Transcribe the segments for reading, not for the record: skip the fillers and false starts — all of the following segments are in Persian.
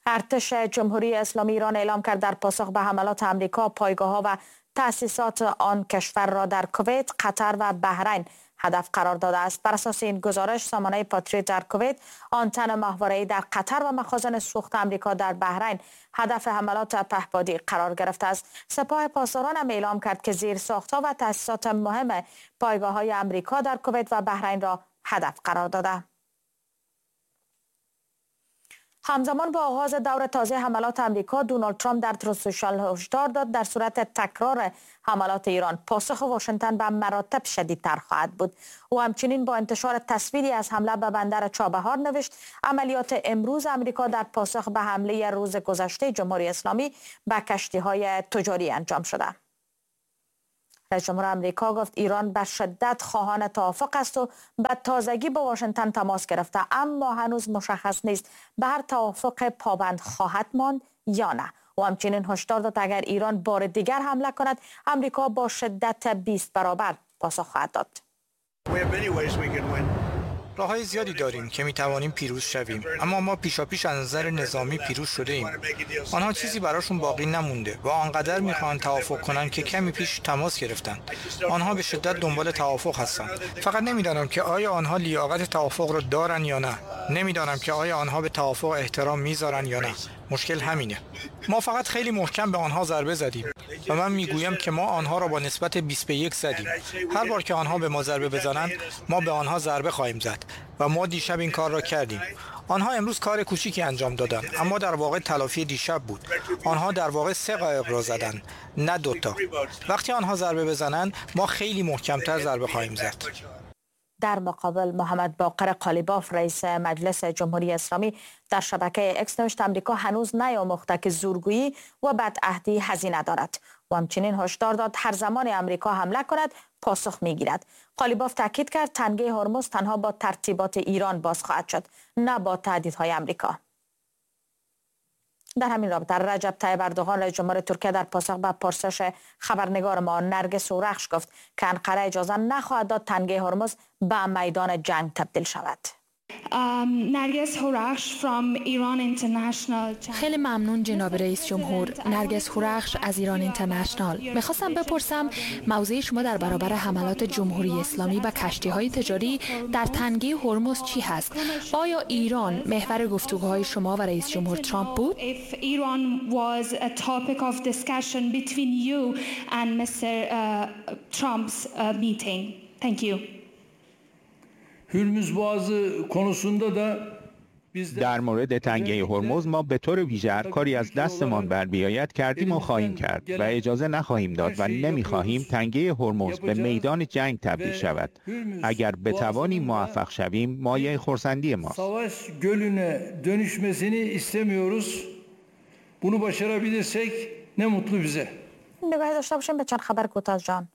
ارتش جمهوری اسلامی ایران اعلام کرد در پاسخ به حملات آمریکا پایگاه‌ها و تأسیسات آن کشور را در کویت، قطر و بحرین هدف قرار داده است. بر اساس این گزارش سامانه پاتریوت در کویت، آنتن ماهواره‌ای در قطر و مخازن سوخت آمریکا در بحرین هدف حملات پهپادی قرار گرفته است. سپاه پاسداران هم اعلام کرد که زیرساخت‌ها و تأسیسات مهم پایگاه‌های آمریکا در کویت و بحرین را هدف قرار داده. همزمان با آغاز دور تازه حملات آمریکا، دونالد ترامپ در تروت سوشال هشدار داد در صورت تکرار حملات ایران پاسخ واشنگتن به مراتب شدیدتر خواهد بود. او همچنین با انتشار تصویری از حمله به بندر چابهار نوشت عملیات امروز آمریکا در پاسخ به حمله روز گذشته جمهوری اسلامی به کشتی‌های تجاری انجام شده. رئیس جمهور آمریکا گفت ایران به شدت خواهان توافق است و به تازگی با واشنگتن تماس گرفته، اما هنوز مشخص نیست به هر توافق پابند خواهد ماند یا نه. و همچنین هشدار داد اگر ایران بار دیگر حمله کند، آمریکا با شدت 20 برابر پاسخ خواهد داد. راه‌های زیادی داریم که می‌توانیم پیروز شویم، اما ما پیشاپیش از نظر نظامی پیروز شده ایم. آنها چیزی براشون باقی نمونده و آنقدر می‌خواهند توافق کنند که کمی پیش تماس گرفتند. آنها به شدت دنبال توافق هستند. فقط نمی‌دانم که آیا آنها لیاقت توافق را دارند یا نه. نمی‌دانم که آیا آنها به توافق احترام می‌ذارند یا نه. مشکل همینه. ما فقط خیلی محکم به آنها ضربه زدیم و من میگویم که ما آنها را با نسبت 20 به 1 زدیم. هر بار که آنها به ما ضربه بزنند، ما به آنها ضربه خواهیم زد و ما دیشب این کار را کردیم. آنها امروز کار کوچیکی انجام دادند، اما در واقع تلافی دیشب بود. آنها در واقع 3 قایق را زدند، نه 2 تا. وقتی آنها ضربه بزنند، ما خیلی محکم‌تر ضربه خواهیم زد. در مقابل محمد باقر قالیباف رئیس مجلس جمهوری اسلامی در شبکه اکس نوشت آمریکا هنوز نیاموخته که زورگویی و بدعهدی هزینه دارد و همچنین هشدار داد هر زمان آمریکا حمله کند پاسخ میگیرد. قالیباف تاکید کرد تنگه هرمز تنها با ترتیبات ایران باز خواهد شد، نه با تهدیدهای آمریکا. در همین رابطه رجب طیب اردوغان رئیس جمهور ترکیه در پاسخ به پرسش خبرنگار ما نرگس هورخش گفت که انقره اجازه نخواهد داد تنگه هرمز به میدان جنگ تبدیل شود. نرگس هورخش from Iran International. خیلی ممنون جناب رئیس جمهور. نرگس هورخش از ایران اینترنشنال. میخواستم بپرسم موضع شما در برابر حملات جمهوری اسلامی و کشتی‌های تجاری در تنگه هرمز چی هست؟ آیا ایران محور گفتگوهای شما و رئیس جمهور ترامپ بود؟ If Iran was a topic of discussion between you and Mr. Trump's meeting. Thank you. هرمز boğazı konusunda da در مورد تنگه هرمز ما به طور ویژه هر کاری از دستمان بر بیاید کردیم و خواهیم کرد و اجازه نخواهیم داد و نمیخواهیم تنگه هرمز به میدان جنگ تبدیل شود. اگر بتوانیم موفق شویم مایه خرسندی ماست. savaş gölüne dönüşmesini istemiyoruz. Bunu başarabilirsek ne mutlu bize. نگاهی داشته باشیم به چند خبر کوتاه جان.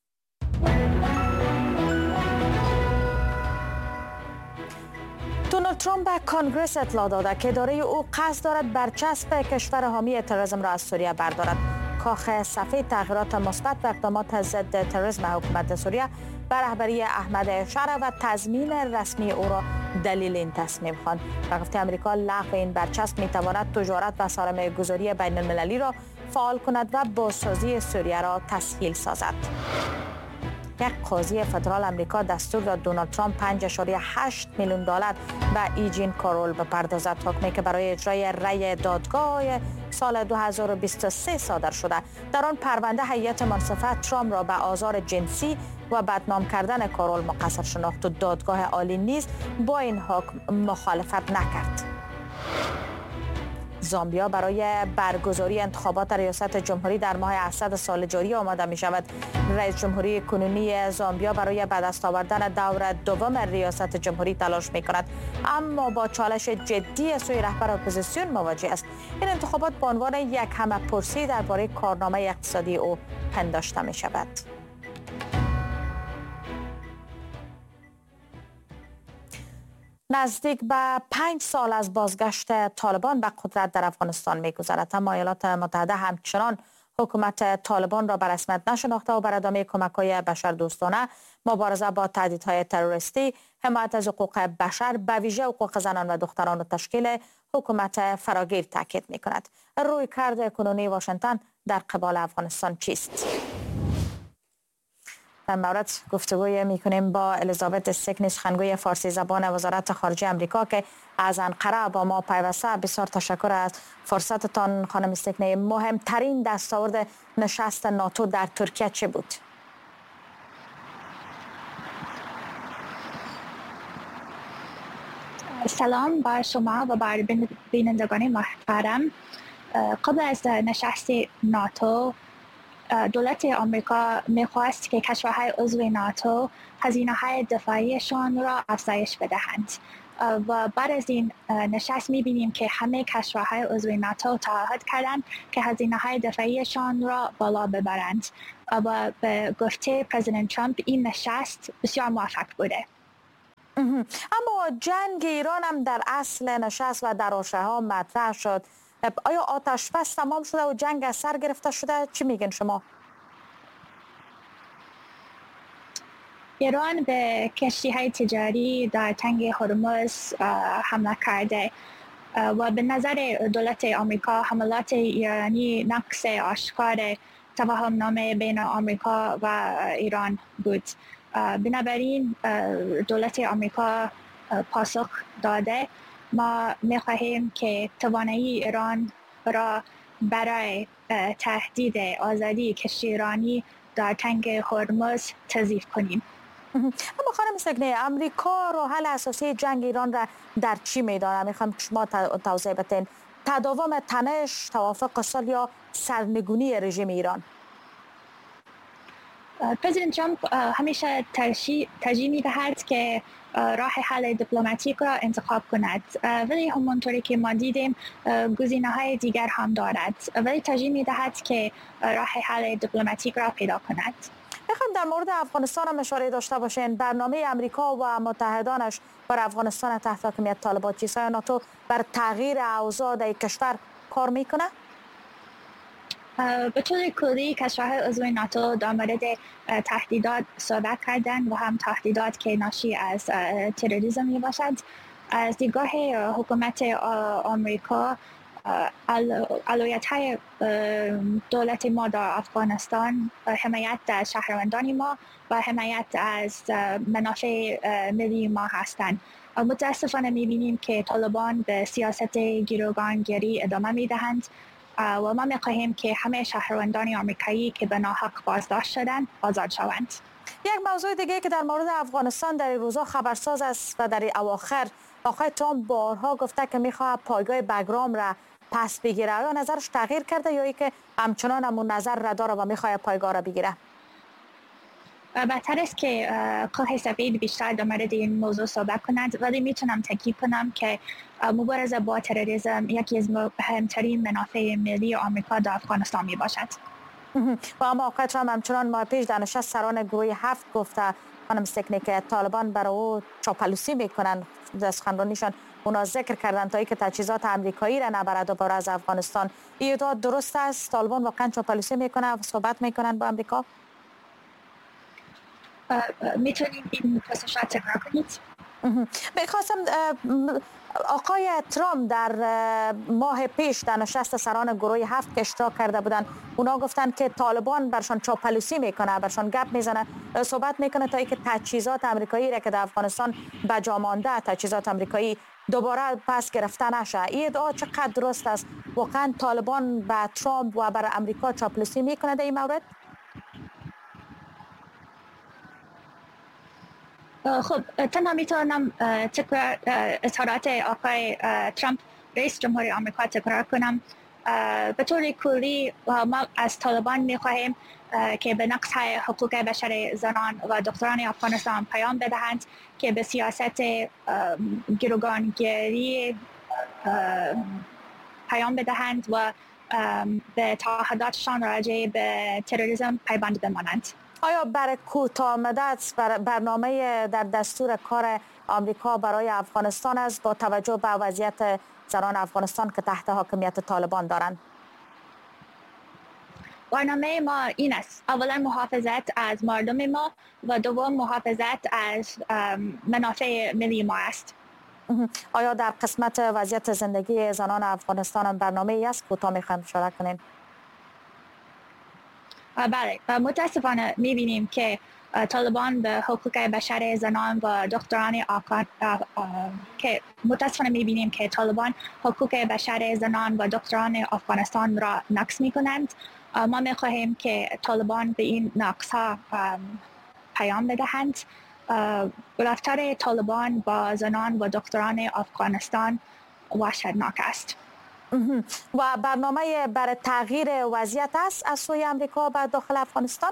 دونالد ترامپ به کنگرس اطلاع داده که اداره او قصد دارد برچسب کشور حامی تروریسم را از سوریه بردارد. کاخ سفید تغییرات مثبت و اقدامات ضد تروریسم حکومت سوریه به رهبری احمد شرع و تضمین رسمی او را دلیل این تصمیم خواند. و گفته آمریکا لغو این برچسب میتواند تجارت و سرمایه‌گذاری بین المللی را فعال کند و بازسازی سوریه را تسهیل سازد. یک قاضی فدرال آمریکا دستور داد دونالد ترامپ 5.8 میلیون دلار به ایجین کارول بپردازد، حکمی که برای اجرای رأی دادگاه سال 2023 صادر شده. در آن پرونده هیئت منصفه ترامپ را به آزار جنسی و بدنام کردن کارول مقصر شناخت و دادگاه عالی نیز با این حکم مخالفت نکرد. زامبیا برای برگزاری انتخابات ریاست جمهوری در ماه اسد سال جاری آماده می شود. رئیس جمهوری کنونی زامبیا برای به دست آوردن دور دوم ریاست جمهوری تلاش می کند، اما با چالش جدی سوی رهبر اپوزیسیون مواجه است. این انتخابات به عنوان یک همه‌پرسی درباره کارنامه اقتصادی او پنداشته می شود. نزدیک به 5 سال از بازگشت طالبان به قدرت در افغانستان می‌گذرد، اما ایالات متحده همچنان حکومت طالبان را به رسمیت نشناخته و بر ادامه کمک‌های بشردوستانه، مبارزه با تهدیدهای تروریستی، حمایت از حقوق بشر به ویژه حقوق زنان و دختران و تشکیل حکومت فراگیر تاکید می‌کند. رویکرد کنونی واشنگتن در قبال افغانستان چیست؟ در مورد گفتگوی میکنیم با الیزابت استکنی، سخنگوی فارسی زبان وزارت خارجه آمریکا که از انقره با ما پیوسته. بسیار تشکر از فرصتتان خانم استکنی. مهمترین دستاورد نشست ناتو در ترکیه چه بود؟ سلام بر شما و بر بینندگان محترم. قبل از نشست ناتو دولت آمریکا می‌خواست که کشورهای عضو ناتو هزینه‌های دفاعیشان را افزایش بدهند و بعد از این نشست می‌بینیم که همه کشورهای عضو ناتو تعهد کردند که هزینه‌های دفاعیشان را بالا ببرند و به گفته پرزیدنت ترامپ این نشست بسیار موفق بوده. اما جنگ ایران هم در اصل نشست و در آشها مطرح شد. آیا آتش بس تمام شده و جنگ از سر گرفته شده؟ چی میگن شما؟ ایران به کشتی‌های تجاری در تنگ هرمز حمله کرده و به نظر دولت آمریکا حملات ایرانی نقض آشکار تفاهم‌نامه بین آمریکا و ایران بود. بنابراین دولت آمریکا پاسخ داده. ما می‌خواهیم که توانایی ایران را برای تهدید آزادی کشتی ایرانی در تنگ هرمز تضعیف کنیم. اما خانم استکنی، امریکا راه حل اساسی جنگ ایران را در چی می‌داند؟ می‌خوام شما توضیح بدین. تداوم تنش، توافق صلح یا سرنگونی رژیم ایران؟ پرزیدنت ترامپ همیشه ترجیح می‌دهد که راه حل دیپلماتیک را انتخاب کند، ولی همونطوری که ما دیدیم گزینه‌های دیگر هم دارد، ولی ترجیح می‌دهد که راه حل دیپلماتیک را پیدا کند. میخوام در مورد افغانستان هم اشاره داشته باشین. برنامه امریکا و متحدانش بر افغانستان تحت حاکمیت طالبان چیست؟ آیا ناتو بر تغییر اوضاع در کشور کار میکنه؟ به طور کلی کشورهای عضو ناتو در مورد تهدیدات صحبت کردند و هم تهدیدات که ناشی از تروریسم می باشد. از دیدگاه حکومت آمریکا اولویت‌های دولت ما در افغانستان حمایت از شهروندان ما و حمایت از منافع ملی ما هستند. متاسفانه می‌بینیم که طالبان به سیاست گروگانگیری ادامه می‌دهند و ما می‌خواهیم که همه شهروندان آمریکایی که به ناحق بازداشت شدند آزاد شوند. یک موضوع دیگه که در مورد افغانستان در این روزها خبرساز است و در اواخر آقای ترامپ بارها گفته که می‌خواهد پایگاه بگرام را پس بگیره. آیا نظرش تغییر کرده یا اینکه همچنان همون نظر را داره و می‌خواهد پایگاه را بگیره؟ بهتر است که کاخ سفید بیشتر در مورد این موضوع صحبت کند، ولی میتونم تاکید کنم که مبارزه با تروریسم یکی از مهمترین منافع ملی آمریکا در افغانستان می باشد. و اما آقای ترامپ همچنان ماه پیش در نشست سران گروه 7 گفته خانم استکنی که طالبان برای او چاپلوسی میکنن. در سخنرانیشان اونا ذکر کردن تا اینکه تجهیزات آمریکایی را نبرد دوباره از افغانستان. این ادعا درست است؟ طالبان واقعا چاپلوسی میکنن و صحبت میکنن با آمریکا؟ میتونید این پرسش را تکرار کنید؟ میخواستم آقای ترامپ در ماه پیش در نشست سران گروه 7 که اشتراک کرده بودند، اونا گفتن که طالبان برشان چاپلوسی میکنه، برشان گپ میزنه، صحبت میکنه تا اینکه تجهیزات آمریکایی را که در افغانستان بجا مانده، تجهیزات آمریکایی دوباره پس گرفته نشه. این ادعا چقدر درست است؟ واقعا طالبان به ترامپ و بر امریکا چاپلوسی میکنه در این مورد؟ خب تنها میتونم تکرار اظهارات آقای ترامپ رئیس جمهوری آمریکا تکرار کنم. به طور کلی ما از طالبان میخواهیم که به نقض حقوق بشر زنان و دختران افغانستان پیام بدهند، که به سیاست گروگانگیری پیام بدهند و به تعهداتشان راجع به تروریسم پایبند بمانند. آیا برای کوتاه مدت برنامه در دستور کار آمریکا برای افغانستان است با توجه به وضعیت زنان افغانستان که تحت حاکمیت طالبان دارند؟ برنامه ما این است: اولا محافظت از مردم ما و دوم محافظت از منافع ملی ما است. آیا در قسمت وضعیت زندگی زنان افغانستان برنامه ای است کوتاه میخوایم اشاره کنین؟ بله، متاسفانه میبینیم که طالبان به حقوق بشر زنان و دختران افغانستان را نقض میکنند. ما میخواهیم که طالبان به این نقض ها پیام بدهند. رفتار طالبان با زنان و دختران افغانستان وحشتناک است. و برنامه برای تغییر وضعیت است از سوی امریکا به داخل افغانستان؟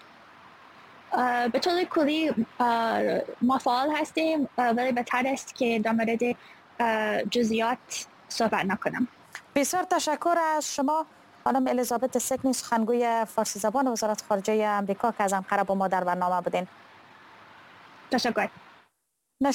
به طور کلی ما فعال هستیم، ولی بهتر است که در مورد جزئیات صحبت نکنم. بسیار تشکر از شما خانم الیزابت سکنی، سخنگوی فارسی زبان وزارت خارجه امریکا که از همکار با ما در برنامه بودین. تشکر.